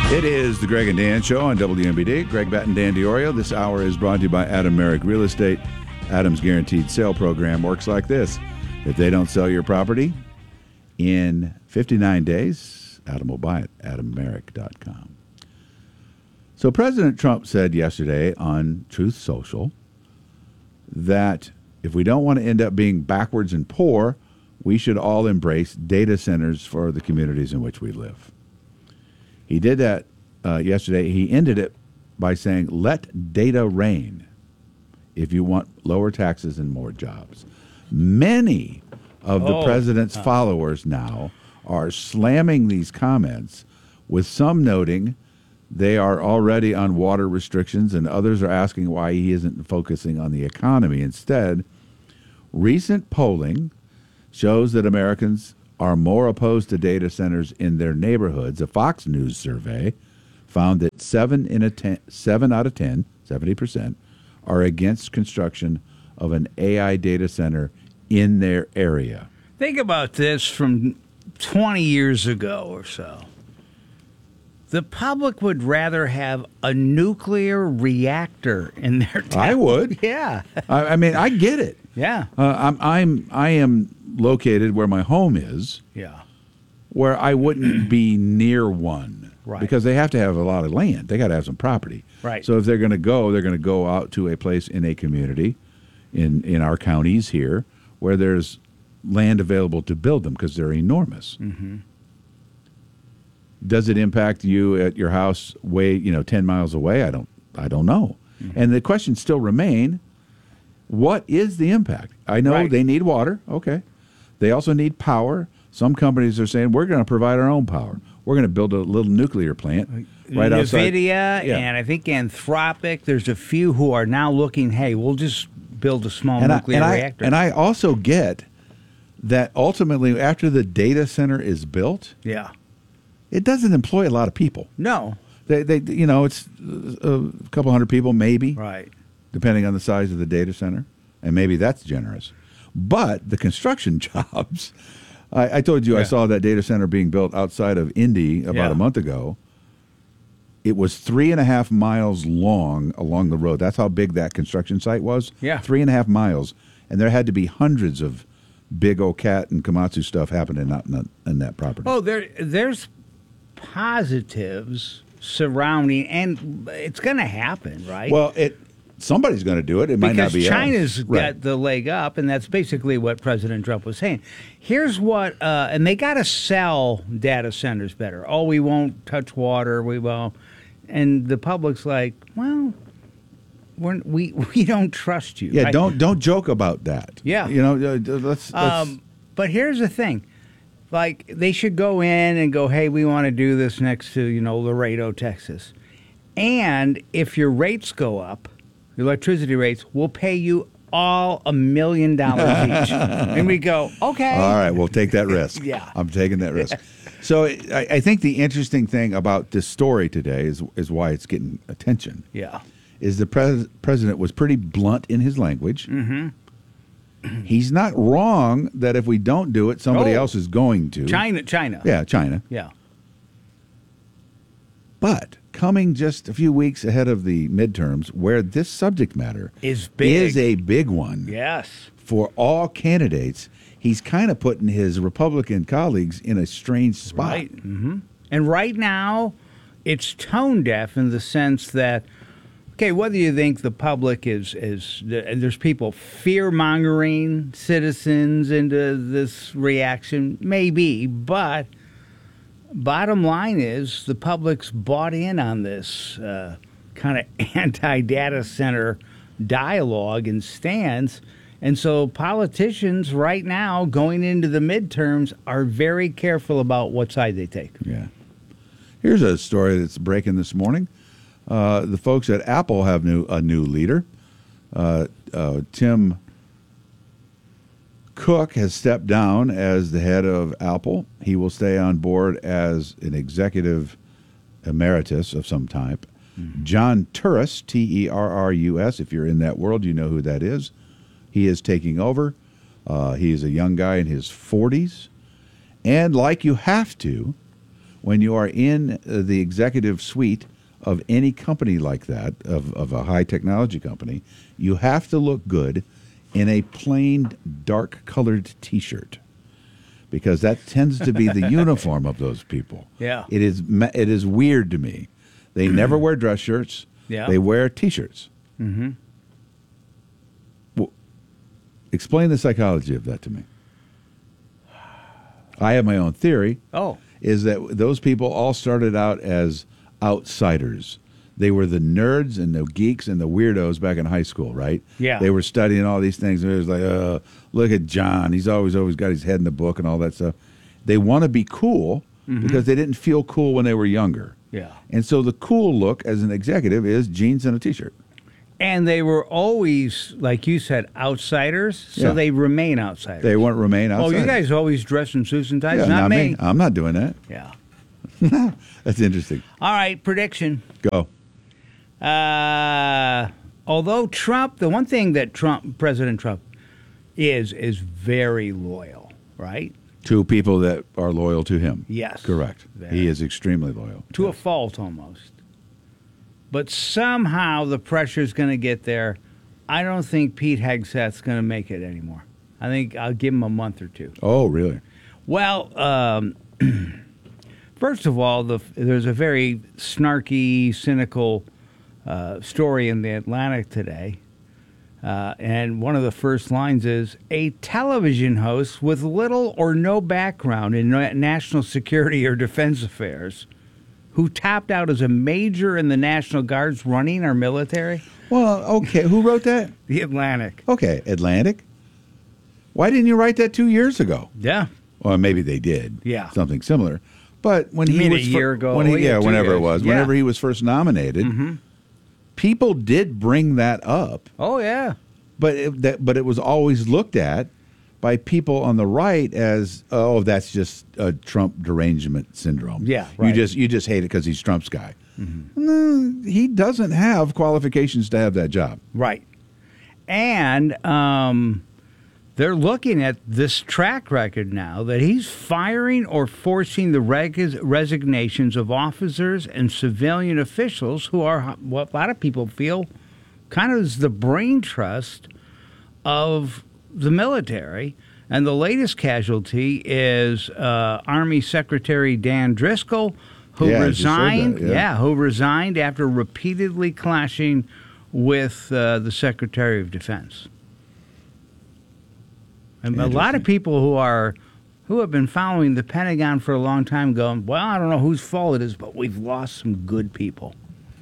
It is the Greg and Dan Show on WMBD. Greg Batten, Dan DiOrio. This hour is brought to you by Adam Merrick Real Estate. Adam's Guaranteed Sale Program works like this. If they don't sell your property in 59 days, Adam will buy it, adammerrick.com. So President Trump said yesterday on Truth Social that if we don't want to end up being backwards and poor, we should all embrace data centers for the communities in which we live. He did that yesterday. He ended it by saying, let data reign if you want lower taxes and more jobs. Many of the president's followers now are slamming these comments, with some noting they are already on water restrictions and others are asking why he isn't focusing on the economy. Instead, recent polling shows that Americans are more opposed to data centers in their neighborhoods. A Fox News survey found that 7 out of 10, 70%, are against construction of an AI data center in their area. Think about this from 20 years ago or so. The public would rather have a nuclear reactor in their town. I would. Yeah. I mean, I get it. Yeah. I am located where my home is. Yeah. Where I wouldn't be near one. Right. Because they have to have a lot of land. They got to have some property. Right. So if they're going to go out to a place in a community, in our counties here, where there's land available to build them because they're enormous. Mm-hmm. Does it impact you at your house 10 miles away? I don't know. Mm-hmm. And the questions still remain, what is the impact? I know they need water. Okay. They also need power. Some companies are saying, we're going to provide our own power. We're going to build a little nuclear plant right outside. NVIDIA and I think Anthropic, there's a few who are now looking, hey, we'll just build a small nuclear reactor. And I also get that ultimately after the data center is built, it doesn't employ a lot of people. No. They it's a couple hundred people maybe. Right. Depending on the size of the data center. And maybe that's generous. But the construction jobs, I told you I saw that data center being built outside of Indy about a month ago. It was 3.5 miles long along the road. That's how big that construction site was. Yeah. 3.5 miles. And there had to be hundreds of big old cat and Komatsu stuff happening out in that property. Oh, there's positives surrounding, and it's going to happen, right? Well, somebody's going to do it. It might not be because China's us. got the leg up, and that's basically what President Trump was saying. Here's what, and they got to sell data centers better. Oh, we won't touch water. We won't. And the public's like, well, we don't trust you. Yeah, right? don't joke about that. Yeah. Let's but here's the thing. Like, they should go in and go, hey, we want to do this next to, Laredo, Texas. And if your rates go up, your electricity rates, we'll pay you all $1 million each. And we go, okay. All right, we'll take that risk. Yeah. I'm taking that risk. So I think the interesting thing about this story today is why it's getting attention. Yeah. Is the president was pretty blunt in his language. Mm-hmm. He's not wrong that if we don't do it, somebody else is going to. China. Yeah, China. Yeah. But coming just a few weeks ahead of the midterms, where this subject matter is big. Is a big one. Yes. For all candidates, he's kind of putting his Republican colleagues in a strange spot. Right. Mm-hmm. And right now, it's tone deaf in the sense that, okay, whether you think the public is there's people fear-mongering citizens into this reaction, maybe, but bottom line is the public's bought in on this kind of anti-data center dialogue and stance. And so politicians right now going into the midterms are very careful about what side they take. Yeah. Here's a story that's breaking this morning. The folks at Apple have a new leader. Tim Cook has stepped down as the head of Apple. He will stay on board as an executive emeritus of some type. Mm-hmm. John Turris, Terrus, if you're in that world, you know who that is. He is taking over. He is a young guy in his 40s. And like you have to, when you are in the executive suite of any company like that, of a high technology company, you have to look good in a plain dark colored T-shirt, because that tends to be the uniform of those people. Yeah. It is weird to me. They never wear dress shirts. Yeah. They wear T-shirts. Mm-hmm. Well, explain the psychology of that to me. I have my own theory. Oh. Is that those people all started out as outsiders. They were the nerds and the geeks and the weirdos back in high school, right? Yeah. They were studying all these things. And it was like, look at John. He's always got his head in the book and all that stuff. They want to be cool because they didn't feel cool when they were younger. Yeah. And so the cool look as an executive is jeans and a T-shirt. And they were always, like you said, outsiders, so Yeah. they remain outsiders. They won't remain outsiders. Oh, you guys always dress in suits and ties? Yeah, not me. I'm not doing that. Yeah. That's interesting. All right, prediction. Go. Although Trump, the one thing that President Trump is very loyal, right? To people that are loyal to him. Yes. Correct. Very. He is extremely loyal. To a Yes. fault almost. But somehow the pressure's going to get there. I don't think Pete Hegseth's going to make it anymore. I think I'll give him a month or two. Oh, really? Well, first of all, there's a very snarky, cynical story in the Atlantic today. And one of the first lines is, a television host with little or no background in national security or defense affairs who tapped out as a major in the National Guard's running our military. Well, okay. Who wrote that? The Atlantic. Okay, Atlantic. Why didn't you write that 2 years ago? Yeah. Well, maybe they did. Yeah. Something similar. But when You he mean was a year ago? when he, Oh, yeah, 2 whenever it years. was, Yeah. whenever he was first nominated, people did bring that up, Oh, yeah. but it was always looked at by people on the right as, oh, that's just a Trump derangement syndrome. Yeah, right. You just hate it because he's Trump's guy. No, he doesn't have qualifications to have that job. Right. And they're looking at this track record now that he's firing or forcing the resignations of officers and civilian officials who are what a lot of people feel kind of is the brain trust of the military. And the latest casualty is Army Secretary Dan Driscoll, who Yeah, I just said resigned. that, yeah. Who resigned after repeatedly clashing with the Secretary of Defense. And a lot of people who have been following the Pentagon for a long time going, well, I don't know whose fault it is, but we've lost some good people.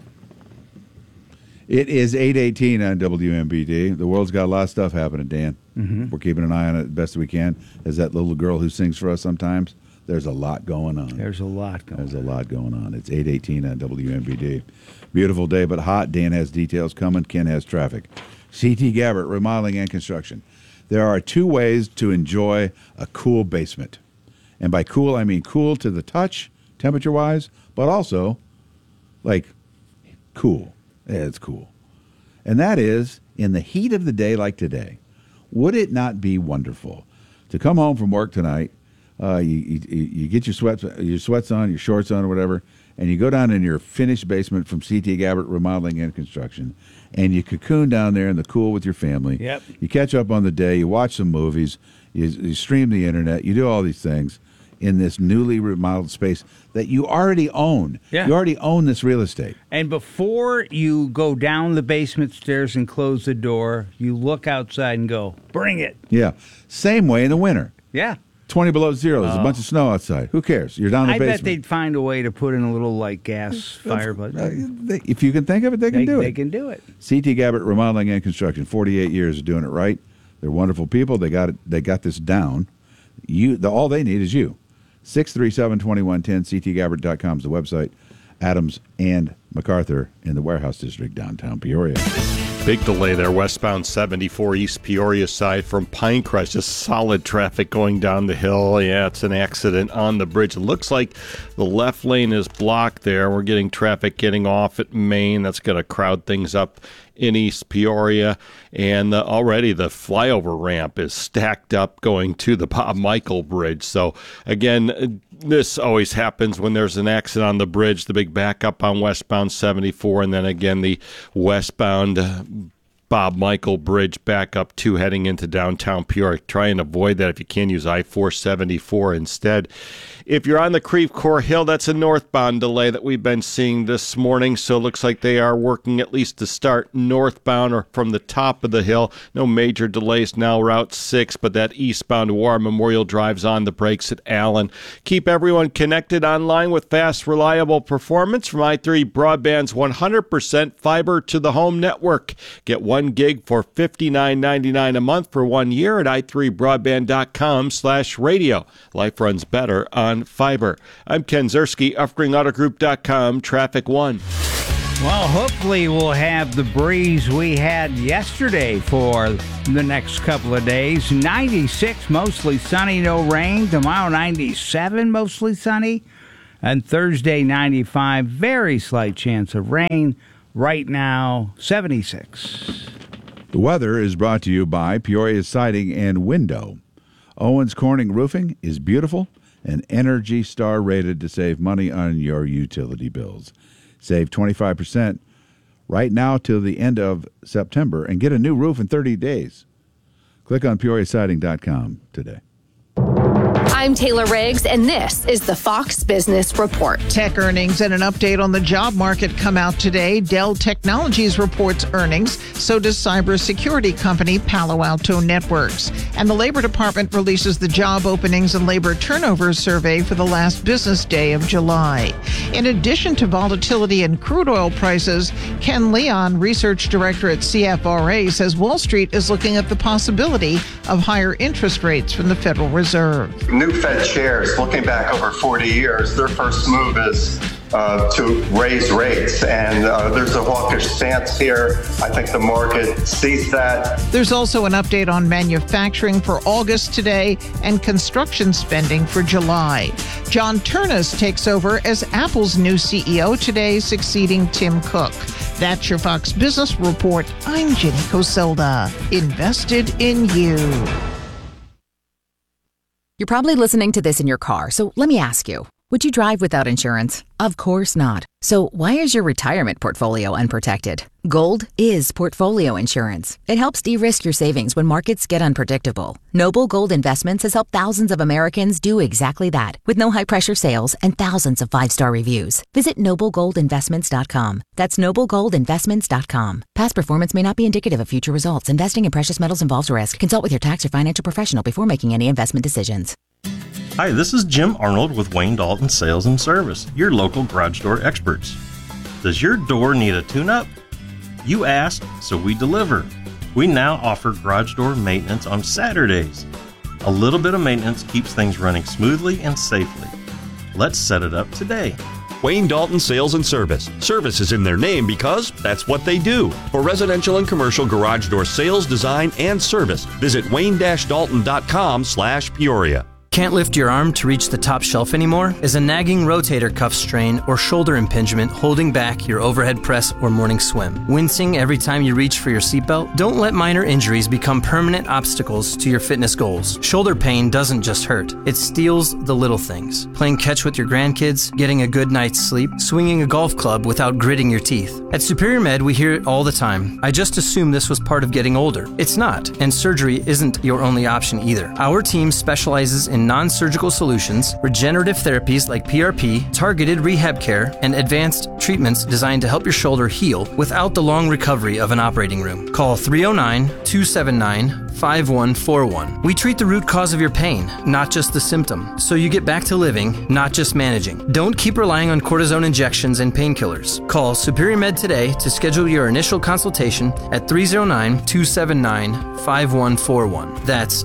It is 8:18 on WMBD. The world's got a lot of stuff happening, Dan. We're keeping an eye on it the best we can. As that little girl who sings for us sometimes, there's a lot going on. There's a lot going on. There's a lot going on. It's 8:18 on WMBD. Beautiful day, but hot. Dan has details coming. Ken has traffic. C.T. Gabbert, remodeling and construction. There are two ways to enjoy a cool basement. And by cool, I mean cool to the touch, temperature-wise, but also, like, cool. Yeah, it's cool. And that is, in the heat of the day like today, would it not be wonderful to come home from work tonight, you get your sweats on, your shorts on or whatever, and you go down in your finished basement from C.T. Gabbert Remodeling and Construction, and you cocoon down there in the cool with your family. Yep. You catch up on the day, you watch some movies, you stream the internet, you do all these things in this newly remodeled space that you already own. Yeah. You already own this real estate. And before you go down the basement stairs and close the door, you look outside and go, bring it. Yeah. Same way in the winter. Yeah. 20 below zero. There's a bunch of snow outside. Who cares? You're down the I basement. bet they'd find a way to put in a little, like, gas fireplace. If you can think of it, they can do it. They can do it. C.T. Gabbert Remodeling and Construction, 48 years of doing it right. They're wonderful people. They got it. They got this down. All they need is you. 637-2110, ctgabbert.com is the website. Adams and MacArthur in the Warehouse District, downtown Peoria. Big delay there, westbound 74 East Peoria side from Pinecrest. Just solid traffic going down the hill. Yeah, it's an accident on the bridge. It looks like the left lane is blocked there. We're getting traffic getting off at Main. That's going to crowd things up in East Peoria, and already the flyover ramp is stacked up going to the Bob Michael Bridge. So again, this always happens when there's an accident on the bridge, the big backup on westbound 74, and then again the westbound Bob Michael Bridge back up to heading into downtown Peoria. Try and avoid that if you can. Use I-474 instead. If you're on the Creve Coeur Hill, that's a northbound delay that we've been seeing this morning. So it looks like they are working at least to start northbound or from the top of the hill. No major delays now, Route 6, but that eastbound War Memorial Drive's on the brakes at Allen. Keep everyone connected online with fast, reliable performance from i3 Broadband's 100% fiber to the home network. Get 1 gig for $59.99 a month for 1 year at i3broadband.com/radio. Life runs better on fiber. I'm Ken Zerski, UffGreenAutoGroup.com, Traffic 1. Well, hopefully we'll have the breeze we had yesterday for the next couple of days. 96, mostly sunny, no rain. Tomorrow, 97, mostly sunny. And Thursday, 95, very slight chance of rain. Right now, 76. The weather is brought to you by Peoria Siding and Window. Owens Corning Roofing is beautiful and Energy Star rated to save money on your utility bills. Save 25% right now till the end of September and get a new roof in 30 days. Click on PeoriaSiding.com today. I'm Taylor Riggs, and this is the Fox Business Report. Tech earnings and an update on the job market come out today. Dell Technologies reports earnings. So does cybersecurity company Palo Alto Networks. And the Labor Department releases the job openings and labor turnover survey for the last business day of July. In addition to volatility in crude oil prices, Ken Leon, research director at CFRA, says Wall Street is looking at the possibility of higher interest rates from the Federal Reserve. New Fed chairs, looking back over 40 years, their first move is to raise rates. And there's a hawkish stance here. I think the market sees that. There's also an update on manufacturing for August today and construction spending for July. John Ternus takes over as Apple's new CEO today, succeeding Tim Cook. That's your Fox Business Report. I'm Jenny Coselda. Invested in you. You're probably listening to this in your car, so let me ask you, would you drive without insurance? Of course not. So why is your retirement portfolio unprotected? Gold is portfolio insurance. It helps de-risk your savings when markets get unpredictable. Noble Gold Investments has helped thousands of Americans do exactly that, with no high-pressure sales and thousands of 5-star reviews. Visit NobleGoldInvestments.com. That's NobleGoldInvestments.com. Past performance may not be indicative of future results. Investing in precious metals involves risk. Consult with your tax or financial professional before making any investment decisions. Hi, this is Jim Arnold with Wayne Dalton Sales and Service, your local garage door experts. Does your door need a tune-up? You asked, so we deliver. We now offer garage door maintenance on Saturdays. A little bit of maintenance keeps things running smoothly and safely. Let's set it up today. Wayne Dalton Sales and Service. Service is in their name because that's what they do. For residential and commercial garage door sales, design, and service, visit wayne-dalton.com/Peoria. Can't lift your arm to reach the top shelf anymore? Is a nagging rotator cuff strain or shoulder impingement holding back your overhead press or morning swim? Wincing every time you reach for your seatbelt? Don't let minor injuries become permanent obstacles to your fitness goals. Shoulder pain doesn't just hurt. It steals the little things. Playing catch with your grandkids, getting a good night's sleep, swinging a golf club without gritting your teeth. At Superior Med, we hear it all the time. I just assumed this was part of getting older. It's not, and surgery isn't your only option either. Our team specializes in non-surgical solutions, regenerative therapies like PRP, targeted rehab care, and advanced treatments designed to help your shoulder heal without the long recovery of an operating room. Call 309-279-5141. We treat the root cause of your pain, not just the symptom, so you get back to living, not just managing. Don't keep relying on cortisone injections and painkillers. Call Superior Med today to schedule your initial consultation at 309-279-5141. That's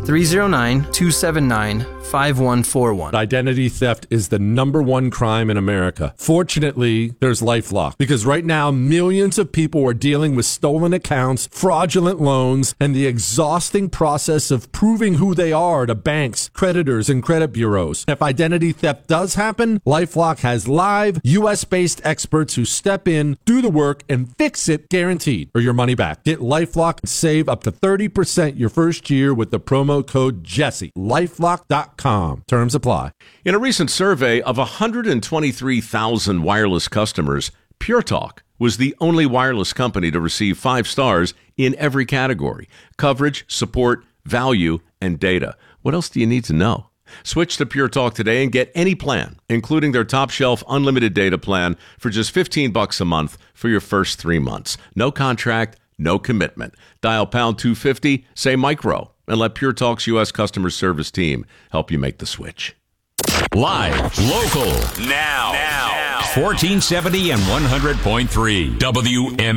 309-279-5141. Identity theft is the #1 crime in America. Fortunately, there's LifeLock. Because right now, millions of people are dealing with stolen accounts, fraudulent loans, and the exhausting process of proving who they are to banks, creditors, and credit bureaus. If identity theft does happen, LifeLock has live, U.S.-based experts who step in, do the work, and fix it guaranteed, or your money back. Get LifeLock and save up to 30% your first year with the promo code Jesse. LifeLock.com. Terms apply. In a recent survey of 123,000 wireless customers, Pure Talk was the only wireless company to receive 5 stars in every category: coverage, support, value, and data. What else do you need to know? Switch to Pure Talk today and get any plan, including their top shelf unlimited data plan, for just $15 a month for your first 3 months. No contract, no commitment. Dial pound 250, say micro, and let Pure Talk's U.S. customer service team help you make the switch. Live, local, now. 1470 and 100.3 WM.